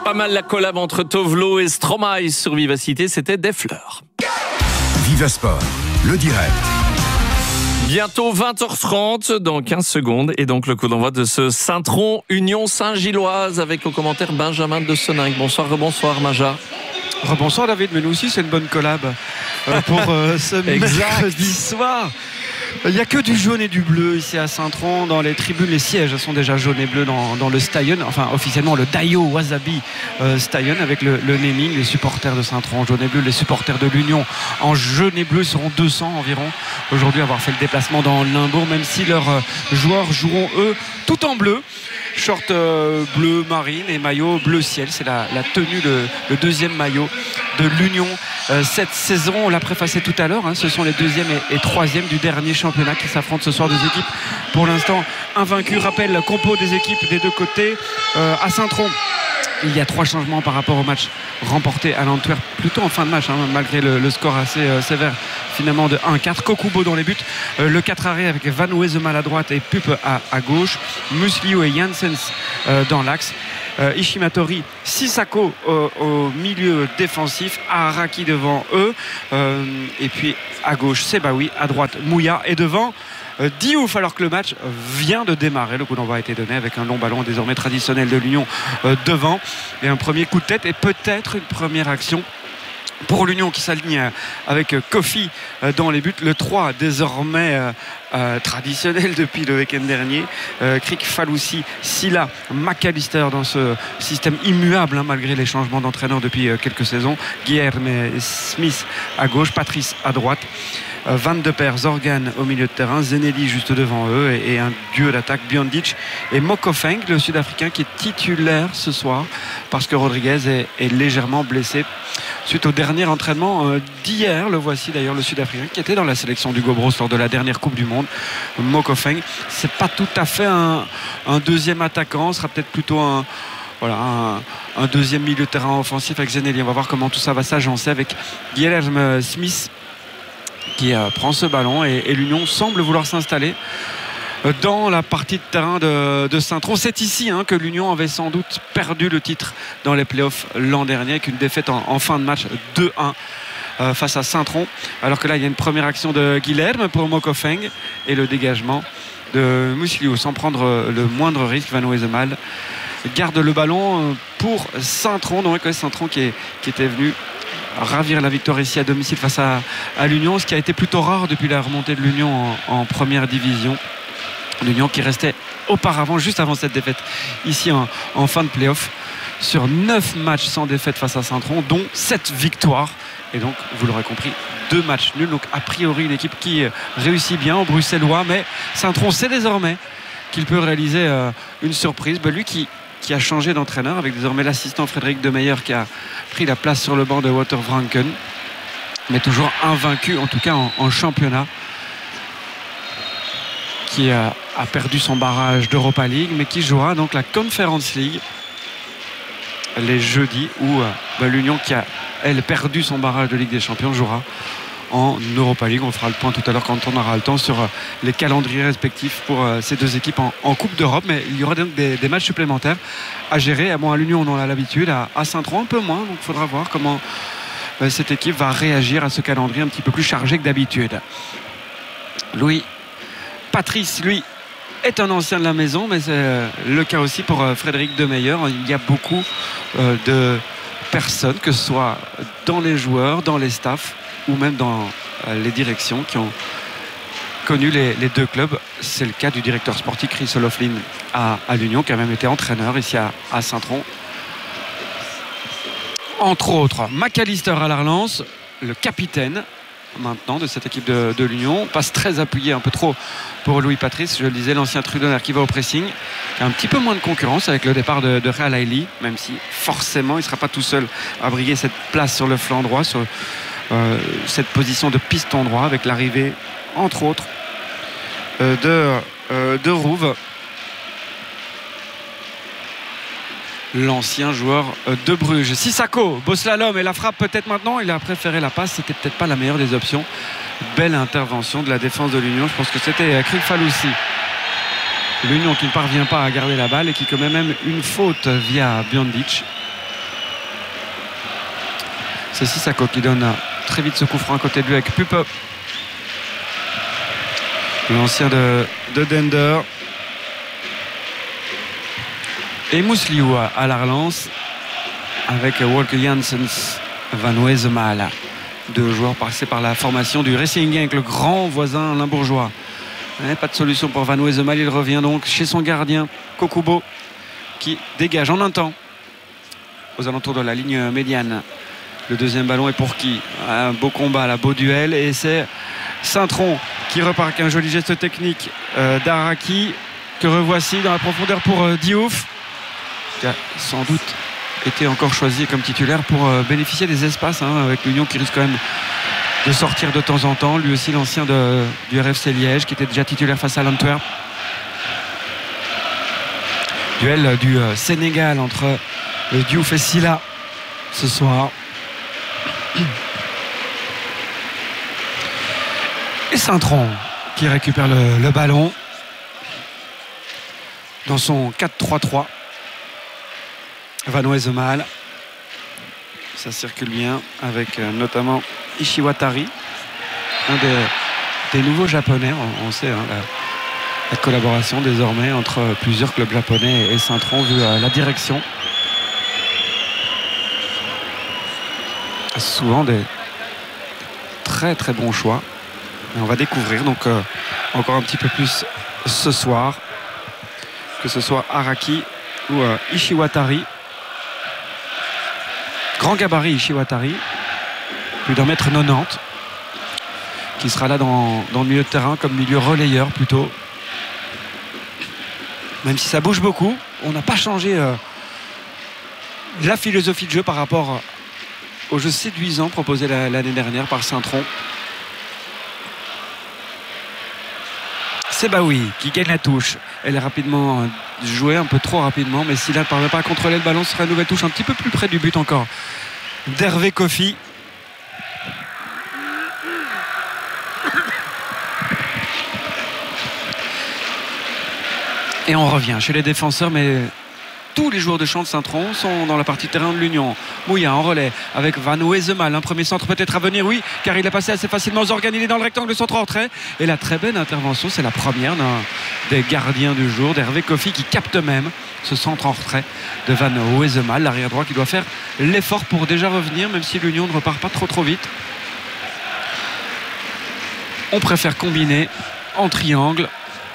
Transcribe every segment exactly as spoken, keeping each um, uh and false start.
pas mal la collab entre Tovlo et Stromae sur Vivacité, c'était des fleurs. Vivasport, le direct. Bientôt vingt heures trente, dans quinze secondes, et donc le coup d'envoi de ce Saint-Tron Union Saint-Gilloise avec au commentaire Benjamin de Soninck. Bonsoir, rebonsoir Maja. Rebonsoir David, mais nous aussi c'est une bonne collab euh, pour euh, ce mercredi soir. Il n'y a que du jaune et du bleu ici à Saint-Tron. Dans les tribunes, les sièges sont déjà jaunes et bleus dans, dans le Stadion, enfin officiellement le Dayo Wasabi euh, Stadion avec le, le naming. Les supporters de Saint-Tron en jaune et bleu, les supporters de l'Union en jaune et bleu seront deux cents environ aujourd'hui avoir fait le déplacement dans Limbourg, même si leurs euh, joueurs joueront eux tout en bleu. Short euh, bleu marine et maillot bleu ciel, c'est la, la tenue, le, le deuxième maillot de l'Union euh, cette saison. On l'a préfacé tout à l'heure, hein, ce sont les deuxième et, et troisième du dernier championnat qui s'affrontent ce soir, deux équipes pour l'instant invaincues. Rappel la compo des équipes des deux côtés. euh, à Saint-Tron, il y a trois changements par rapport au match remporté à l'Antwerp plutôt en fin de match, hein, malgré le, le score assez euh, sévère finalement de un quatre. Kokubo dans les buts, euh, le quatre arrêt avec Van Wezemal à droite et Pup à, à gauche, Musliu et Janssens euh, dans l'axe, euh, Ishimatori, Sissako euh, au milieu défensif, Araki devant eux, euh, et puis à gauche Sebaoui, à droite Mouya et devant Euh, Diouf, alors que le match vient de démarrer. Le coup d'envoi a été donné avec un long ballon désormais traditionnel de l'Union euh, devant, et un premier coup de tête et peut-être une première action pour l'Union qui s'aligne avec Kofi dans les buts. Le trois désormais euh, euh, traditionnel depuis le week-end dernier. Euh, Crick, Faloussi, Silla, McAllister dans ce système immuable, hein, malgré les changements d'entraîneur depuis euh, quelques saisons. Guilherme Smith à gauche, Patrice à droite. Van de Per, Zorgan au milieu de terrain, Zeneli juste devant eux, et, et un duo d'attaque Biondic et Mokofeng, le Sud-Africain qui est titulaire ce soir parce que Rodriguez est, est légèrement blessé suite au dernier entraînement euh, d'hier. Le voici d'ailleurs, le Sud-Africain qui était dans la sélection du Gobros lors de la dernière Coupe du Monde. Mokofeng, c'est pas tout à fait un, un deuxième attaquant, ce sera peut-être plutôt un Voilà, un, un deuxième milieu de terrain offensif avec Zeneli. On va voir comment tout ça va s'agencer avec Guilherme Smith qui euh, prend ce ballon, et, et l'Union semble vouloir s'installer euh, dans la partie de terrain de, de Saint-Tron. C'est ici hein, que l'Union avait sans doute perdu le titre dans les playoffs l'an dernier, avec une défaite en, en fin de match deux un euh, face à Saint-Tron, alors que là il y a une première action de Guilherme pour Mokofeng et le dégagement de Musliu sans prendre le moindre risque. Van Wezemal garde le ballon pour Saint-Tron, donc Saint-Tron qui, est, qui était venu ravir la victoire ici à domicile face à, à l'Union, ce qui a été plutôt rare depuis la remontée de l'Union en, en première division. L'Union qui restait auparavant, juste avant cette défaite ici en, en fin de play-off, sur neuf matchs sans défaite face à Saint-Tron, dont sept victoires, et donc vous l'aurez compris, deux matchs nuls. Donc a priori une équipe qui réussit bien aux Bruxellois, mais Saint-Tron sait désormais qu'il peut réaliser euh, une surprise. Ben, lui qui qui a changé d'entraîneur, avec désormais l'assistant Frédéric Demeyer qui a pris la place sur le banc de Walter Franken, mais toujours invaincu en tout cas en, en championnat, qui a, a perdu son barrage d'Europa League, mais qui jouera donc la Conference League les jeudis, où euh, bah, l'Union qui a elle perdu son barrage de Ligue des Champions jouera en Europa League. On fera le point tout à l'heure quand on aura le temps sur les calendriers respectifs pour ces deux équipes en, en Coupe d'Europe, mais il y aura donc des, des matchs supplémentaires à gérer. Bon, à l'Union on en a l'habitude, à, à Saint-Tron un peu moins, donc il faudra voir comment euh, cette équipe va réagir à ce calendrier un petit peu plus chargé que d'habitude. Louis Patrice, lui, est un ancien de la maison, mais c'est euh, le cas aussi pour euh, Frédéric Demeyer. Il y a beaucoup euh, de personnes, que ce soit dans les joueurs, dans les staffs ou même dans euh, les directions, qui ont connu les, les deux clubs. C'est le cas du directeur sportif Chris O'Loughlin à, à l'Union, qui a même été entraîneur ici à, à Saint-Tron, entre autres. McAllister à la relance, le capitaine maintenant de cette équipe de, de l'Union, passe très appuyé, un peu trop pour Louis Patrice. Je le disais, l'ancien Trudonner qui va au pressing, qui a un petit peu moins de concurrence avec le départ de, de Real Haïli, même si forcément il ne sera pas tout seul à briguer cette place sur le flanc droit, sur Euh, cette position de piston droit, avec l'arrivée entre autres euh, de, euh, de Rouve, l'ancien joueur euh, de Bruges. Sissako, beau slalom et la frappe peut-être maintenant. Il a préféré la passe, c'était peut-être pas la meilleure des options. Belle intervention de la défense de l'Union. Je pense que c'était Crick Faloussi, l'Union qui ne parvient pas à garder la balle et qui commet même une faute via Biondic. C'est Sissako qui donne très vite ce coup franc à côté de lui avec Pupe, l'ancien de, de Dender. Et Mousliou à la relance avec Walker Janssens, Van Wesemal. Deux joueurs passés par la formation du Racing Genk, le grand voisin limbourgeois. Et pas de solution pour Van Wesemal. Il revient donc chez son gardien Kokubo qui dégage en un temps aux alentours de la ligne médiane. Le deuxième ballon est pour qui? Un beau combat, un beau duel. Et c'est Saint-Tron qui repart avec un joli geste technique euh, d'Araki que revoici dans la profondeur pour euh, Diouf, qui a sans doute été encore choisi comme titulaire pour euh, bénéficier des espaces, hein, avec l'Union qui risque quand même de sortir de temps en temps. Lui aussi l'ancien de, du R F C Liège qui était déjà titulaire face à l'Antwerp. Duel du euh, Sénégal entre euh, Diouf et Silla ce soir. Et Saint-Tron qui récupère le, le ballon dans son quatre trois trois. Van Wesemal, ça circule bien avec euh, notamment Ishiwatari, un des, des nouveaux japonais. On, on sait hein, la, la collaboration désormais entre plusieurs clubs japonais et Saint-Tron vu euh, la direction. Souvent des très très bons choix. Et on va découvrir donc euh, encore un petit peu plus ce soir, que ce soit Araki ou euh, Ishiwatari. Grand gabarit Ishiwatari, plus d'un mètre quatre-vingt-dix, qui sera là dans, dans le milieu de terrain comme milieu relayeur plutôt. Même si ça bouge beaucoup, on n'a pas changé euh, la philosophie de jeu par rapport au jeu séduisant proposé l'année dernière par Saint-Tron. C'est Baoui qui gagne la touche. Elle est rapidement jouée, un peu trop rapidement, mais Silla ne parvient pas à contrôler le ballon. Ce sera une nouvelle touche un petit peu plus près du but encore d'Hervé Kofi. Et on revient chez les défenseurs, mais tous les joueurs de champ de Saint-Tron sont dans la partie terrain de l'Union. Mouya en relais avec Van Wesemal. Un premier centre peut-être à venir, oui, car il est passé assez facilement aux organes. Il est dans le rectangle, le centre en retrait. Et la très belle intervention, c'est la première d'un des gardiens du jour, d'Hervé Kofi, qui capte même ce centre en retrait de Van Wesemal, l'arrière droit qui doit faire l'effort pour déjà revenir, même si l'Union ne repart pas trop trop vite. On préfère combiner en triangle.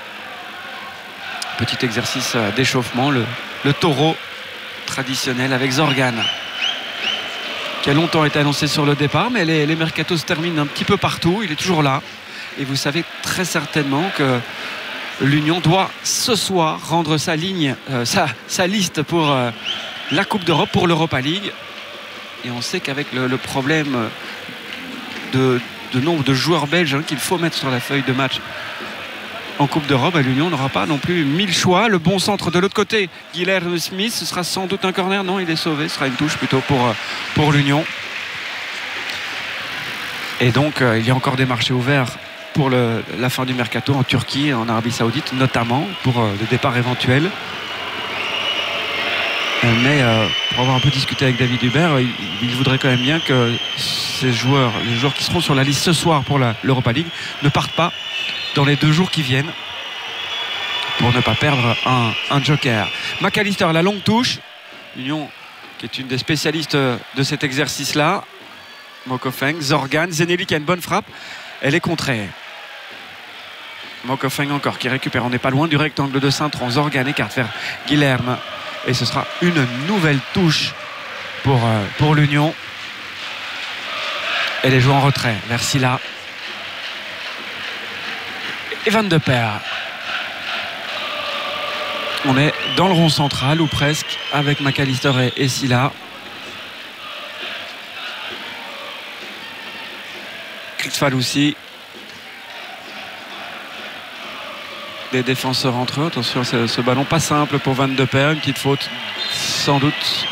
Petit exercice d'échauffement, le Le taureau traditionnel avec Zorgan, qui a longtemps été annoncé sur le départ, mais les, les mercatos se terminent un petit peu partout. Il est toujours là. Et vous savez très certainement que l'Union doit ce soir rendre sa ligne, euh, sa, sa liste pour euh, la Coupe d'Europe, pour l'Europa League. Et on sait qu'avec le, le problème de, de nombre de joueurs belges hein, qu'il faut mettre sur la feuille de match en Coupe d'Europe, l'Union n'aura pas non plus mille choix. Le bon centre de l'autre côté, Guilherme Smith, ce sera sans doute un corner. Non, il est sauvé, ce sera une touche plutôt pour, pour l'Union. Et donc euh, il y a encore des marchés ouverts pour le, la fin du mercato en Turquie, en Arabie Saoudite notamment, pour euh, le départ éventuel. Euh, mais euh, pour avoir un peu discuté avec David Hubert, il, il voudrait quand même bien que ces joueurs, les joueurs qui seront sur la liste ce soir pour l'Europa League, ne partent pas dans les deux jours qui viennent, pour ne pas perdre un, un joker. McAllister, la longue touche. L'Union qui est une des spécialistes de cet exercice-là. Mokofeng, Zorgan, Zeneli qui a une bonne frappe. Elle est contrée. Mokofeng encore qui récupère. On n'est pas loin du rectangle de Saint-Tron. Zorgan écarte vers Guilherme. Et ce sera une nouvelle touche pour, euh, pour l'Union. Elle est jouée en retrait vers Silla. Et Van de Perre. On est dans le rond central ou presque avec McAllister et, et Silla. Kritzfall aussi. Des défenseurs entre eux. Attention, ce, ce ballon pas simple pour Van de Perre. Une petite faute sans doute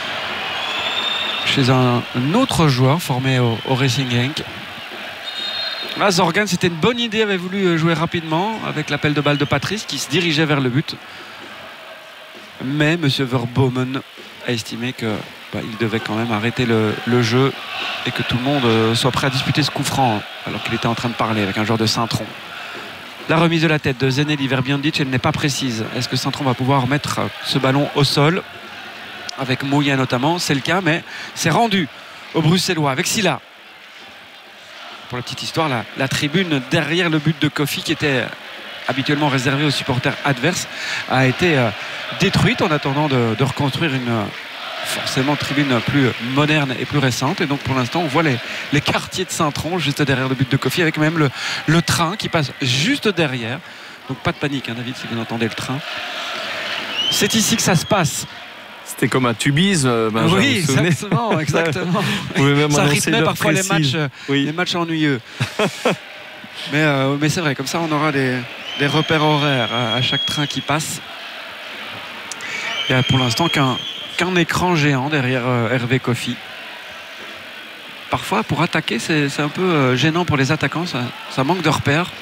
chez un, un autre joueur formé au, au Racing Genk. Là, Zorgan, c'était une bonne idée, avait voulu jouer rapidement avec l'appel de balle de Patrice qui se dirigeait vers le but. Mais M. Verbomen a estimé que bah, il devait quand même arrêter le, le jeu et que tout le monde euh, soit prêt à disputer ce coup franc, hein, alors qu'il était en train de parler avec un joueur de Saint-Tron. La remise de la tête de Zeneli vers Biondic, elle n'est pas précise. Est-ce que Saint-Tron va pouvoir mettre ce ballon au sol avec Mouya notamment? C'est le cas, mais c'est rendu aux Bruxellois avec Silla. Pour la petite histoire, la, la tribune derrière le but de Kofi, qui était habituellement réservée aux supporters adverses, a été euh, détruite en attendant de, de reconstruire une euh, forcément tribune plus moderne et plus récente. Et donc pour l'instant, on voit les, les quartiers de Saint-Tron juste derrière le but de Kofi, avec même le, le train qui passe juste derrière. Donc pas de panique, hein, David, si vous entendez le train. C'est ici que ça se passe. C'était comme à Tubize, euh, Benjamin, oui, exactement, exactement. Vous pouvez même ça annoncer rythmait parfois les précise. matchs, oui. les matchs ennuyeux. mais euh, mais c'est vrai, comme ça on aura des, des repères horaires à, à chaque train qui passe. Il n'y a pour l'instant qu'un qu'un écran géant derrière euh, Hervé Kofi. Parfois, pour attaquer, c'est un peu euh, gênant pour les attaquants, ça, ça manque de repères.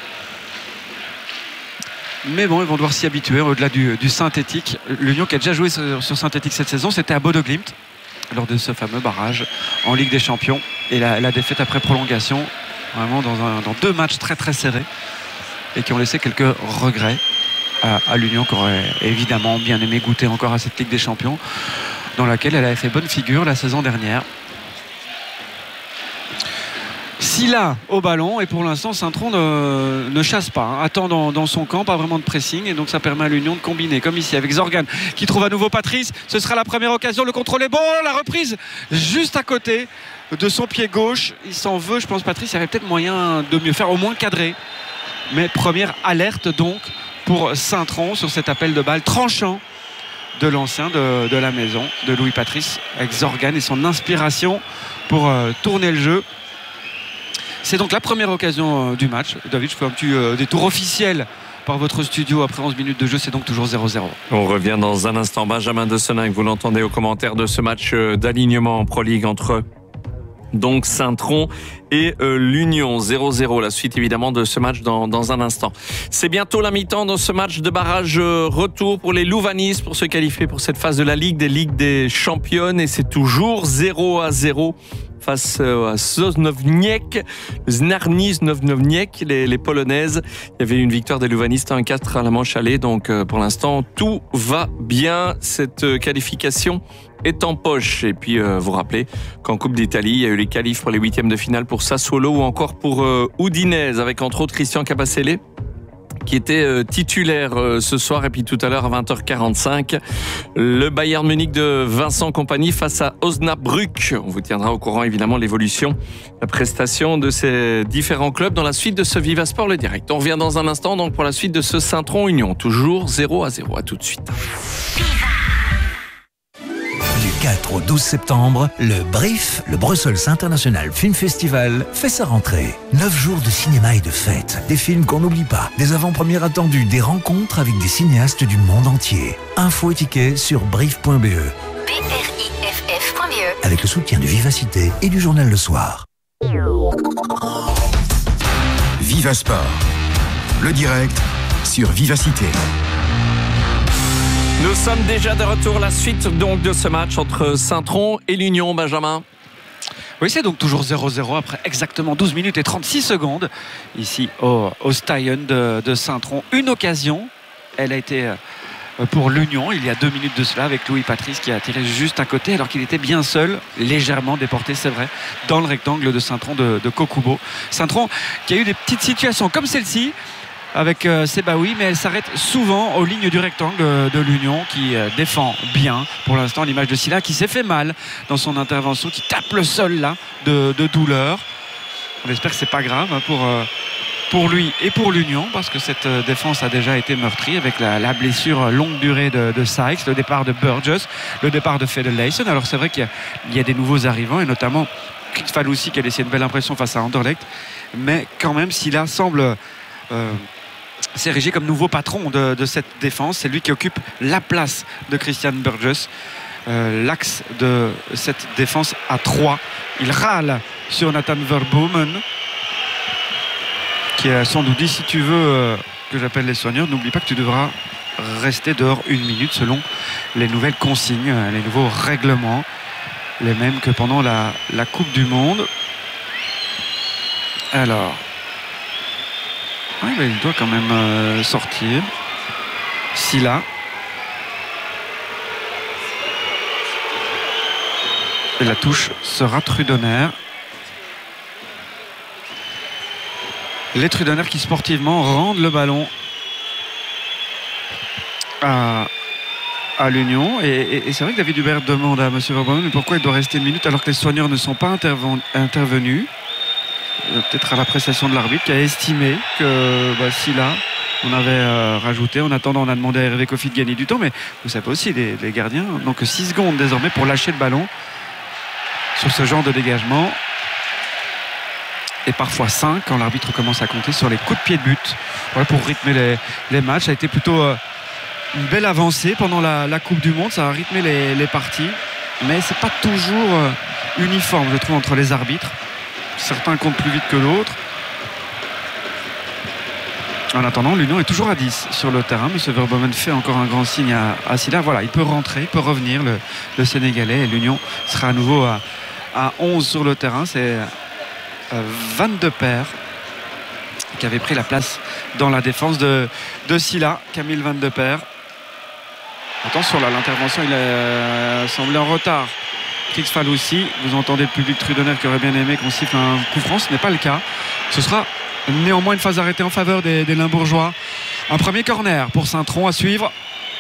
Mais bon, ils vont devoir s'y habituer au-delà du, du synthétique. L'Union qui a déjà joué sur, sur synthétique cette saison, c'était à Bodø/Glimt lors de ce fameux barrage en Ligue des Champions. Et la, la défaite après prolongation, vraiment dans, un, dans deux matchs très très serrés et qui ont laissé quelques regrets à, à l'Union, qui aurait évidemment bien aimé goûter encore à cette Ligue des Champions dans laquelle elle avait fait bonne figure la saison dernière. Silla au ballon, et pour l'instant Saint-Tron ne, ne chasse pas, hein. Attend dans, dans son camp, pas vraiment de pressing, et donc ça permet à l'Union de combiner comme ici avec Zorgan qui trouve à nouveau Patrice. Ce sera la première occasion, le contrôle est bon, la reprise juste à côté de son pied gauche. Il s'en veut, je pense, Patrice. Il y avait peut-être moyen de mieux faire, au moins cadrer, mais première alerte donc pour Saint-Tron sur cet appel de balle tranchant de l'ancien de, de la maison, de Louis Patrice, avec Zorgan et son inspiration pour euh, tourner le jeu. C'est donc la première occasion euh, du match. David, je fais un petit euh, détour officiel par votre studio après onze minutes de jeu. C'est donc toujours zéro zéro. On revient dans un instant. Benjamin de Seninck, vous l'entendez au commentaire de ce match d'alignement en Pro League entre donc Saint-Tron et euh, l'Union. Zéro zéro, la suite évidemment de ce match dans, dans un instant. C'est bientôt la mi-temps dans ce match de barrage euh, retour pour les Louvanistes pour se qualifier pour cette phase de la Ligue des Ligues des Championnes, et c'est toujours zéro à zéro face à Sosnovniec, Znarni Sosnovniec, les, les Polonaises. Il y avait une victoire des Louvanistes un quatre à la manche allée, donc euh, pour l'instant tout va bien. Cette euh, qualification est en poche. Et puis euh, vous rappelez qu'en Coupe d'Italie, il y a eu les qualifs pour les huitièmes de finale pour Sassuolo ou encore pour euh, Udinese, avec entre autres Christian Capacele qui était euh, titulaire euh, ce soir. Et puis tout à l'heure à vingt heures quarante-cinq, le Bayern Munich de Vincent Kompany face à Osnabrück. On vous tiendra au courant évidemment l'évolution, la prestation de ces différents clubs dans la suite de ce Viva Sport le direct. On revient dans un instant donc pour la suite de ce Saint-Tron Union, toujours zéro à zéro. À tout de suite. Du quatre au douze septembre, le Brief, le Brussels International Film Festival, fait sa rentrée. Neuf jours de cinéma et de fêtes, des films qu'on n'oublie pas, des avant-premières attendues, des rencontres avec des cinéastes du monde entier. Infos et tickets sur brief point b e. B R I F F point B E. Avec le soutien de Vivacité et du journal Le Soir. Viva Sport, le direct sur Vivacité. Nous sommes déjà de retour, la suite donc de ce match entre Saint-Tron et l'Union, Benjamin. Oui, c'est donc toujours zéro zéro après exactement douze minutes et trente-six secondes ici au, au Stadion de, de Saint-Tron. Une occasion, elle a été pour l'Union il y a deux minutes de cela, avec Louis Patrice qui a tiré juste à côté alors qu'il était bien seul, légèrement déporté, c'est vrai, dans le rectangle de Saint-Tron de, de Kokubo. Saint-Tron qui a eu des petites situations comme celle-ci avec euh, Sebaoui, mais elle s'arrête souvent aux lignes du rectangle de, de l'Union, qui euh, défend bien pour l'instant, l'image de Silla qui s'est fait mal dans son intervention, qui tape le sol là de, de douleur. On espère que c'est pas grave hein, pour, euh, pour lui et pour l'Union, parce que cette euh, défense a déjà été meurtrie avec la, la blessure longue durée de, de Sykes, le départ de Burgess, le départ de Fedeleisen. Alors c'est vrai qu'il y a, il y a des nouveaux arrivants, et notamment Kritfal aussi qui a laissé une belle impression face à Anderlecht, mais quand même Silla semble euh, s'ériger comme nouveau patron de, de cette défense. C'est lui qui occupe la place de Christian Burgess, euh, l'axe de cette défense à trois. Il râle sur Nathan Verboemen, qui a sans doute dit: si tu veux euh, que j'appelle les soigneurs, n'oublie pas que tu devras rester dehors une minute selon les nouvelles consignes, les nouveaux règlements, les mêmes que pendant la, la Coupe du Monde. Alors, ouais, ben, il doit quand même euh, sortir. Sylla. Et la touche sera Trudonner. Les Trudonner qui sportivement rendent le ballon à, à l'Union. Et, et, et c'est vrai que David Hubert demande à M. Verbomen pourquoi il doit rester une minute alors que les soigneurs ne sont pas intervenus. Peut-être à l'appréciation de l'arbitre qui a estimé que bah, Sylla, on avait euh, rajouté. En attendant, on a demandé à Hervé Kofi de gagner du temps. Mais vous savez aussi, les, les gardiens n'ont que six secondes désormais pour lâcher le ballon sur ce genre de dégagement. Et parfois cinq quand l'arbitre commence à compter sur les coups de pied de but. Voilà pour rythmer les, les matchs. Ça a été plutôt euh, une belle avancée pendant la, la Coupe du Monde. Ça a rythmé les, les parties. Mais c'est pas toujours euh, uniforme, je trouve, entre les arbitres. Certains comptent plus vite que d'autres. En attendant, l'Union est toujours à dix sur le terrain. M. Verbomen fait encore un grand signe à, à Sylla. Voilà, il peut rentrer, il peut revenir, le, le Sénégalais. Et l'Union sera à nouveau à, à onze sur le terrain. C'est euh, Van de Perre qui avait pris la place dans la défense de, de Sylla. Camille Van de Perre. Attention là, l'intervention, il a euh, semblé en retard. Krix Faloussi, vous entendez le public Trudonner qui aurait bien aimé qu'on siffle un coup franc, ce n'est pas le cas. Ce sera néanmoins une phase arrêtée en faveur des, des Limbourgeois. Un premier corner pour Saint-Tron à suivre.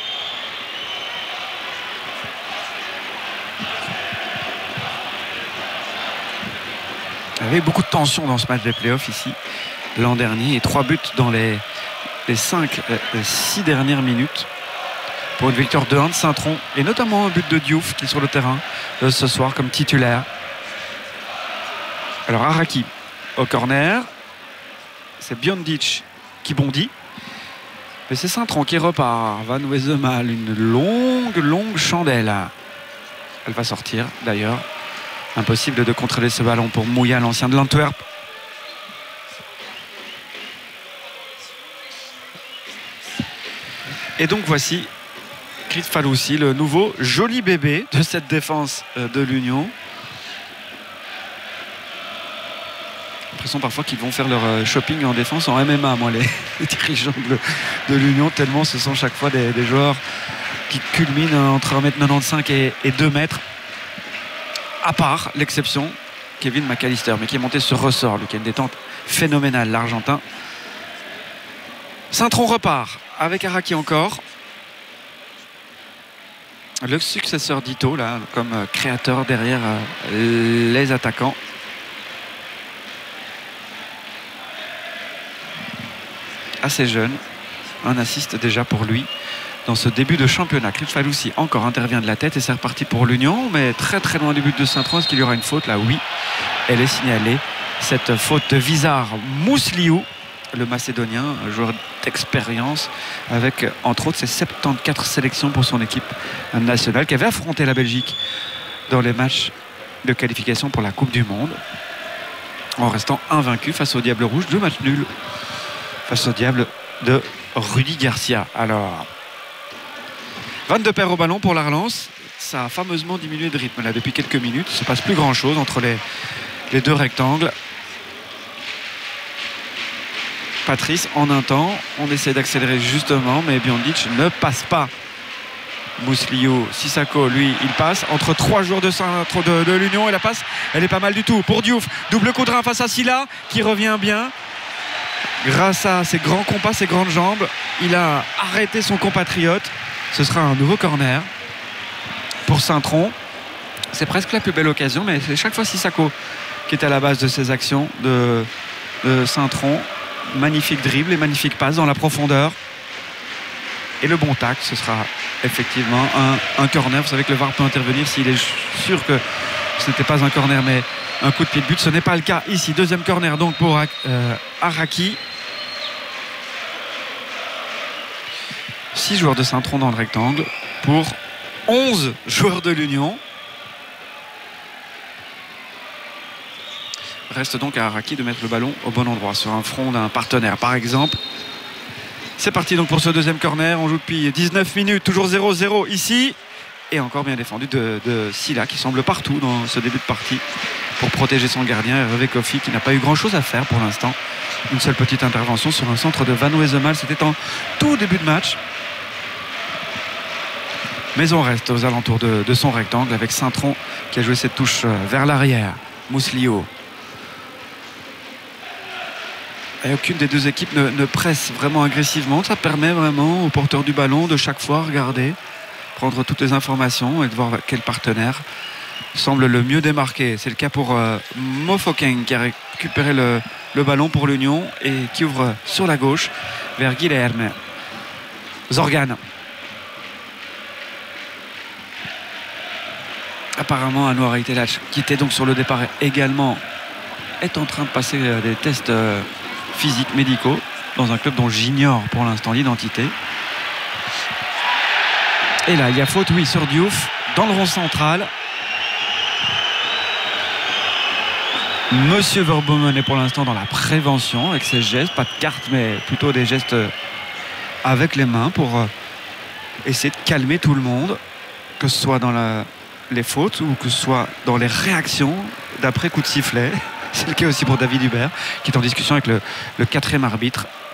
Il y avait beaucoup de tension dans ce match des playoffs ici l'an dernier et trois buts dans les, les cinq, euh, six dernières minutes. Pour une victoire de un de Saint-Tron et notamment un but de Diouf qui est sur le terrain euh, ce soir comme titulaire. Alors Araki au corner, c'est Biondic qui bondit, mais c'est Saint-Tron qui repart. Van Wezemal, une longue longue chandelle, elle va sortir d'ailleurs. Impossible de contrôler ce ballon pour Mouya, l'ancien de l'Antwerp. Et donc voici Krix Faloussi, le nouveau joli bébé de cette défense de l'Union. L'impression parfois qu'ils vont faire leur shopping en défense en M M A, moi, les, les dirigeants de, de l'Union, tellement ce sont chaque fois des, des joueurs qui culminent entre un mètre quatre-vingt-quinze et, et deux mètres. À part l'exception, Kevin McAllister, mais qui est monté sur ressort, lui qui a une détente phénoménale, l'Argentin. Saint-Tron repart avec Araki encore. Le successeur d'Ito, là, comme créateur derrière euh, les attaquants. Assez jeune. Un assist déjà pour lui dans ce début de championnat. Krix Faloussi encore intervient de la tête et c'est reparti pour l'Union, mais très très loin du but de Saint-Tron. Est-ce qu'il y aura une faute là? Oui, elle est signalée. Cette faute de Vizar Mousliou, le Macédonien, un joueur d'expérience avec entre autres ses soixante-quatorze sélections pour son équipe nationale qui avait affronté la Belgique dans les matchs de qualification pour la Coupe du Monde en restant invaincu face au Diable Rouge. Deux matchs nuls face au Diable de Rudy Garcia. Alors Van de Perre au ballon pour la relance. Ça a fameusement diminué de rythme là depuis quelques minutes. Il ne se passe plus grand chose entre les, les deux rectangles. Patrice en un temps, on essaie d'accélérer justement, mais Biondic ne passe pas. Mousliou, Sissako, lui, il passe entre trois joueurs de, de, de l'Union et la passe, elle est pas mal du tout. Pour Diouf, double coup de rein face à Sylla qui revient bien. Grâce à ses grands compas, ses grandes jambes, il a arrêté son compatriote. Ce sera un nouveau corner pour Saint-Tron. C'est presque la plus belle occasion, mais c'est chaque fois Sissako qui est à la base de ces actions de, de Saint-Tron. Magnifique dribble et magnifique passe dans la profondeur. Et le bon tacle, ce sera effectivement un, un corner. Vous savez que le V A R peut intervenir s'il est sûr que ce n'était pas un corner mais un coup de pied de but. Ce n'est pas le cas ici. Deuxième corner donc pour euh, Araki. six joueurs de Saint-Tron dans le rectangle pour onze joueurs de l'Union. Reste donc à Araki de mettre le ballon au bon endroit sur un front d'un partenaire par exemple. C'est parti donc pour ce deuxième corner. On joue depuis dix-neuf minutes, toujours zéro zéro ici. Et encore bien défendu de, de Silla qui semble partout dans ce début de partie pour protéger son gardien. Hervé Kofi qui n'a pas eu grand chose à faire pour l'instant. Une seule petite intervention sur un centre de Van Wesemal. C'était en tout début de match. Mais on reste aux alentours de, de son rectangle avec Saint-Tron qui a joué cette touche vers l'arrière. Mouslio. Et aucune des deux équipes ne, ne presse vraiment agressivement. Ça permet vraiment au porteur du ballon de chaque fois regarder, prendre toutes les informations et de voir quel partenaire semble le mieux démarqué. C'est le cas pour euh, Mofokeng qui a récupéré le, le ballon pour l'Union et qui ouvre sur la gauche vers Guilherme. Zorgan. Apparemment, Anouar Aitelach, qui était donc sur le départ également, est en train de passer des tests euh, physiques, médicaux, dans un club dont j'ignore pour l'instant l'identité. Et là, il y a faute, oui, sur Diouf, dans le rond central. Monsieur Verbomen est pour l'instant dans la prévention avec ses gestes, pas de carte, mais plutôt des gestes avec les mains pour essayer de calmer tout le monde, que ce soit dans la, les fautes ou que ce soit dans les réactions d'après coup de sifflet. C'est le cas aussi pour David Hubert qui est en discussion avec le, le quatrième arbitre